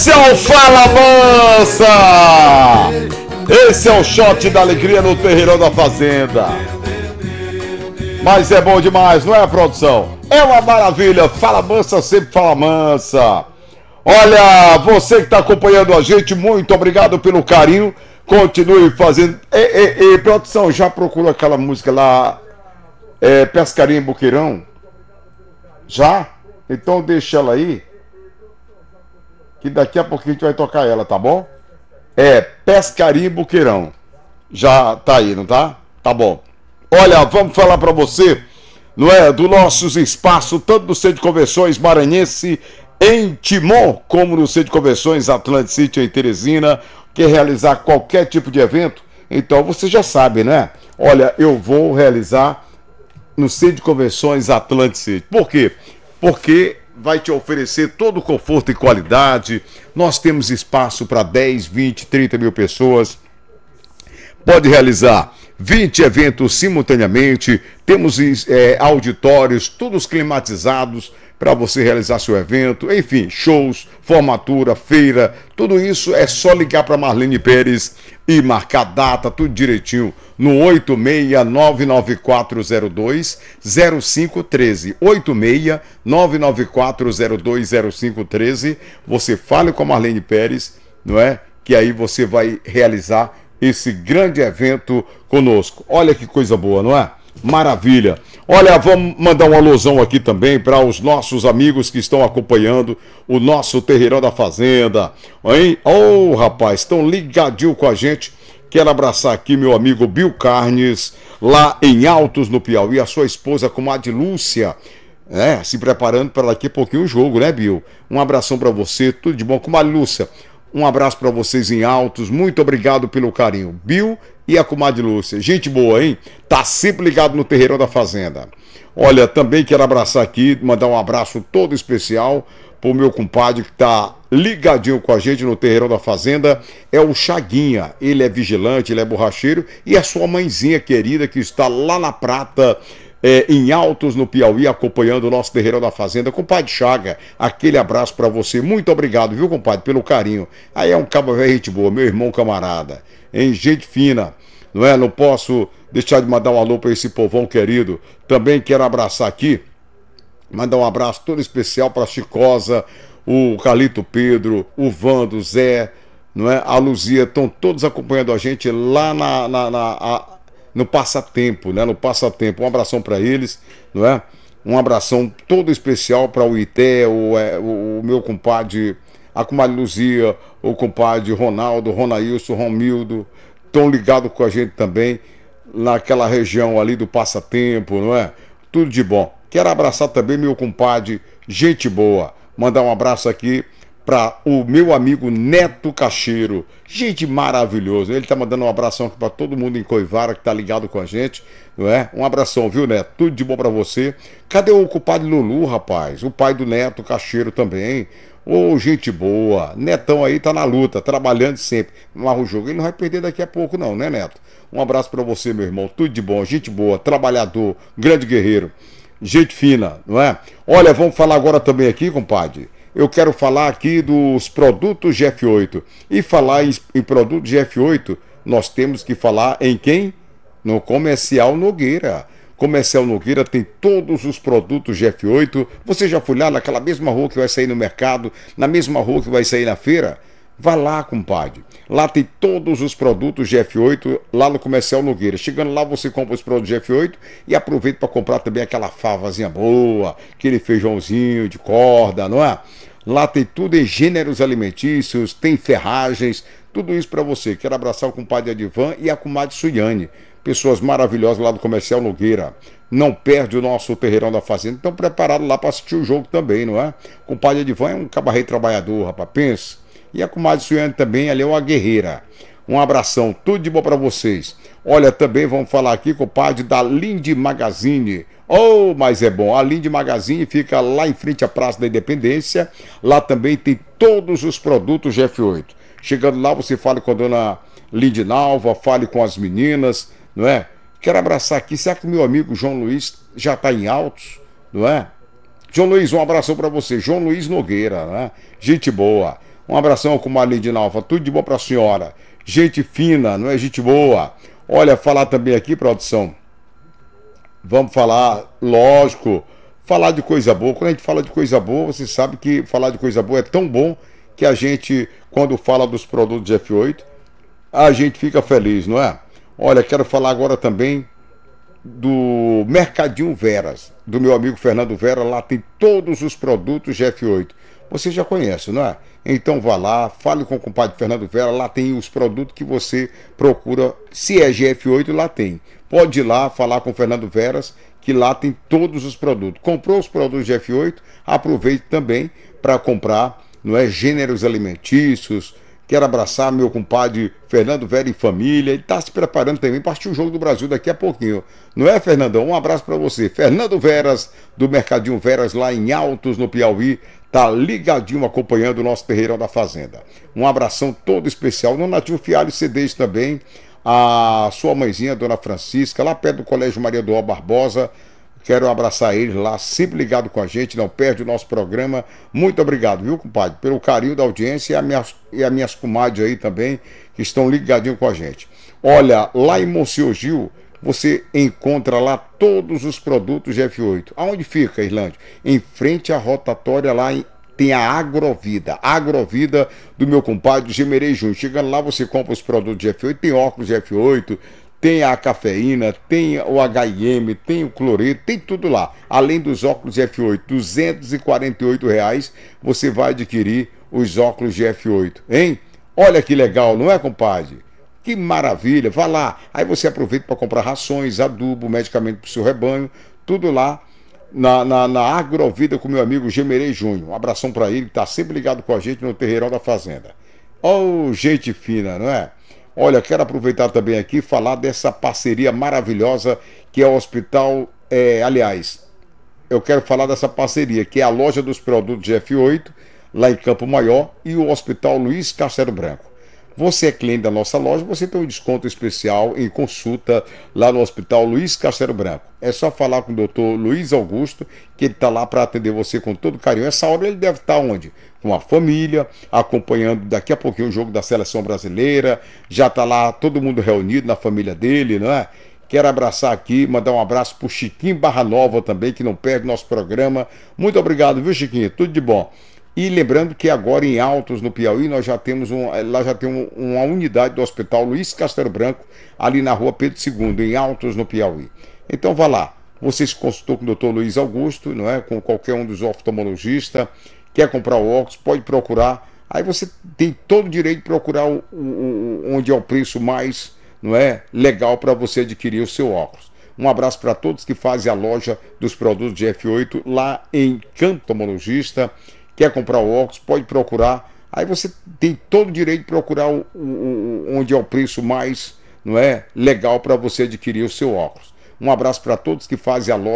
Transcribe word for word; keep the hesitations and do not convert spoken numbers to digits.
Esse é o Fala Mansa! Esse é o shot da alegria no Terreirão da Fazenda. Mas é bom demais, não é, produção? É uma maravilha, Fala Mansa sempre fala mansa. Olha, você que está acompanhando a gente, muito obrigado pelo carinho. Continue fazendo. Ei, ei, ei, produção, já procurou aquela música lá, é, Pescaria em Boqueirão? Já? Então deixa ela aí, que daqui a pouquinho a gente vai tocar ela, tá bom? É, Pescaria em Boqueirão. Já tá aí, não tá? Tá bom. Olha, vamos falar pra você, não é, do nossos espaços, tanto no Centro de Convenções Maranhense, em Timon, como no Centro de Convenções Atlantic City, em Teresina. Quer realizar qualquer tipo de evento? Então você já sabe, né? Olha, eu vou realizar no Centro de Convenções Atlantic City. Por quê? Porque vai te oferecer todo o conforto e qualidade. Nós temos espaço para dez, vinte, trinta mil pessoas. Pode realizar vinte eventos simultaneamente. Temos é, auditórios, todos climatizados para você realizar seu evento. Enfim, shows, formatura, feira, tudo isso é só ligar para Marlene Pérez e marcar data, tudo direitinho, no oito seis nove nove quatro zero dois zero cinco um três. oito seis nove nove quatro zero dois zero cinco um três. Você fale com a Marlene Pérez, não é? Que aí você vai realizar esse grande evento conosco. Olha que coisa boa, não é? Maravilha. Olha, vamos mandar um alusão aqui também para os nossos amigos que estão acompanhando o nosso Terreirão da Fazenda. Hein? Oh, rapaz, estão ligadinho com a gente. Quero abraçar aqui meu amigo Bill Carnes, lá em Altos, no Piauí, a sua esposa, comadre Lúcia, né? Se preparando para daqui a pouquinho o jogo, né, Bill? Um abração para você, tudo de bom. Comadre Lúcia, um abraço para vocês em Altos, muito obrigado pelo carinho. Bill e a comadre Lúcia, gente boa, hein? Tá sempre ligado no Terreirão da Fazenda. Olha, também quero abraçar aqui, mandar um abraço todo especial pro meu compadre que tá ligadinho com a gente no Terreirão da Fazenda, é o Chaguinha. Ele é vigilante, ele é borracheiro, e a sua mãezinha querida que está lá na Prata, É, em Altos, no Piauí, acompanhando o nosso Terreirão da Fazenda. Compadre Chaga, aquele abraço pra você, muito obrigado, viu, compadre, pelo carinho. Aí é um cabo velho, gente boa, meu irmão camarada, em gente fina, não é? Não posso deixar de mandar um alô pra esse povão querido. Também quero abraçar aqui, mandar um abraço todo especial pra Chicosa, o Calito Pedro, o Vando, o Zé, não é? A Luzia, estão todos acompanhando a gente lá na... na, na a, no passatempo, né? No passatempo. Um abração para eles, não é? Um abração todo especial para o Ité, o, é, o, o meu compadre, a comadre Luzia, o compadre Ronaldo, Ronailson, Romildo, estão ligados com a gente também, naquela região ali do passatempo, não é? Tudo de bom. Quero abraçar também meu compadre, gente boa. Mandar um abraço aqui para o meu amigo Neto Cacheiro, gente maravilhoso. Ele tá mandando um abração aqui para todo mundo em Coivara que tá ligado com a gente, não é? Um abração, viu, Neto? Tudo de bom para você. Cadê o compadre Lulu, rapaz? O pai do Neto Cacheiro também. Ô, oh, gente boa. Netão aí tá na luta, trabalhando sempre. Mas o jogo ele não vai perder daqui a pouco não, né, Neto? Um abraço para você, meu irmão. Tudo de bom, gente boa, trabalhador, grande guerreiro. Gente fina, não é? Olha, vamos falar agora também aqui, compadre. Eu quero falar aqui dos produtos G F oito. E falar em, em produtos G F oito, nós temos que falar em quem? No Comercial Nogueira. Comercial Nogueira tem todos os produtos G F oito. Você já foi lá naquela mesma rua que vai sair no mercado, na mesma rua que vai sair na feira? Vá lá, compadre. Lá tem todos os produtos G F oito, lá no Comercial Nogueira. Chegando lá, você compra os produtos G F oito e aproveita para comprar também aquela favazinha boa, aquele feijãozinho de corda, não é? Lá tem tudo em gêneros alimentícios, tem ferragens, tudo isso para você. Quero abraçar o compadre Adivan e a comadre Suiane, pessoas maravilhosas lá do Comercial Nogueira. Não perde o nosso Terreirão da Fazenda. Estão preparados lá para assistir o jogo também, não é? O compadre Adivan é um cabaré trabalhador, rapaz, pensa. E a comadre Suiane também, ela é uma guerreira. Um abração, tudo de bom para vocês. Olha, também vamos falar aqui, compadre, da Linde Magazine. Oh, mas é bom. A Linde Magazine fica lá em frente à Praça da Independência. Lá também tem todos os produtos G F oito. Chegando lá, você fale com a dona Linde Nalva, fale com as meninas, não é? Quero abraçar aqui. Será que o meu amigo João Luiz já está em Altos, não é? João Luiz, um abração para você. João Luiz Nogueira, né? Gente boa. Um abração, comadre Lindinalva. Tudo de bom pra senhora. Gente fina, não é gente boa. Olha, falar também aqui, produção. Vamos falar, lógico, falar de coisa boa. Quando a gente fala de coisa boa, você sabe que falar de coisa boa é tão bom que a gente, quando fala dos produtos de F oito, a gente fica feliz, não é? Olha, quero falar agora também do Mercadinho Veras, do meu amigo Fernando Vera. Lá tem todos os produtos de F oito. Você já conhece, não é? Então vá lá, fale com o compadre Fernando Vera. Lá tem os produtos que você procura. Se é G F oito, lá tem. Pode ir lá falar com o Fernando Veras, que lá tem todos os produtos. Comprou os produtos de F oito, aproveite também para comprar, não é, gêneros alimentícios. Quero abraçar meu compadre Fernando Vera e família. Ele está se preparando também para assistir o Jogo do Brasil daqui a pouquinho. Não é, Fernandão? Um abraço para você. Fernando Veras, do Mercadinho Veras, lá em Altos, no Piauí. Tá ligadinho acompanhando o nosso Terreirão da Fazenda. Um abração todo especial. No Nativo Fialho C Ds também. A sua mãezinha, Dona Francisca, lá perto do Colégio Maria do Ó Barbosa. Quero abraçar eles lá, sempre ligado com a gente, não perde o nosso programa. Muito obrigado, viu, compadre, pelo carinho da audiência e as minhas, e as minhas comadres aí também, que estão ligadinho com a gente. Olha, lá em Monsenhor Gil, você encontra lá todos os produtos de F oito. Aonde fica, Irlande? Em frente à rotatória, lá em, tem a Agrovida. A Agrovida do meu compadre Gemerei Júnior. Chegando lá, você compra os produtos de F oito, tem óculos de F oito, tem a cafeína, tem o H I M, tem o cloreto, tem tudo lá. Além dos óculos de F oito, duzentos e quarenta e oito reais, você vai adquirir os óculos de F oito, hein? Olha que legal, não é, compadre? Que maravilha, vá lá. Aí você aproveita para comprar rações, adubo, medicamento para o seu rebanho, tudo lá na, na, na Agrovida com meu amigo Gemerei Júnior. Um abração para ele, que está sempre ligado com a gente no Terreirão da Fazenda. Oh, gente fina, não é? Olha, quero aproveitar também aqui e falar dessa parceria maravilhosa que é o Hospital, é, aliás, eu quero falar dessa parceria, que é a loja dos produtos de F oito, lá em Campo Maior, e o Hospital Luiz Castelo Branco. Você é cliente da nossa loja, você tem um desconto especial em consulta lá no Hospital Luiz Castelo Branco. É só falar com o doutor Luiz Augusto, que ele está lá para atender você com todo carinho. Essa hora ele deve estar onde? Com a família, acompanhando daqui a pouquinho o jogo da Seleção Brasileira. Já está lá todo mundo reunido na família dele, não é? Quero abraçar aqui, mandar um abraço para o Chiquinho Barra Nova também, que não perde nosso programa. Muito obrigado, viu, Chiquinho? Tudo de bom. E lembrando que agora em Altos, no Piauí, nós já temos um, lá já tem um, uma unidade do Hospital Luiz Castelo Branco, ali na rua Pedro segundo, em Altos, no Piauí. Então vá lá, você se consultou com o doutor Luiz Augusto, não é? Com qualquer um dos oftalmologistas, quer comprar o óculos, pode procurar. Aí você tem todo o direito de procurar o, o, onde é o preço mais, não é, legal para você adquirir o seu óculos. Um abraço para todos que fazem a loja dos produtos de F oito lá em Campo Oftalmologista. Quer comprar o óculos, pode procurar. Aí você tem todo o direito de procurar o, o, onde é o preço mais, não é, legal para você adquirir o seu óculos. Um abraço para todos que fazem a loja